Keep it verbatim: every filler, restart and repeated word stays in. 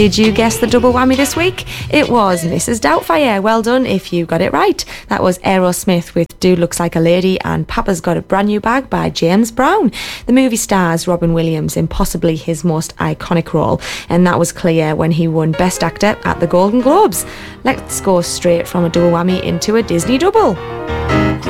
Did you guess the double whammy this week? It was Missus Doubtfire. Well done if you got it right. That was Aerosmith with Dude Looks Like a Lady and Papa's Got a Brand New Bag by James Brown. The movie stars Robin Williams in possibly his most iconic role, and that was clear when he won Best Actor at the Golden Globes. Let's go straight from a double whammy into a Disney double.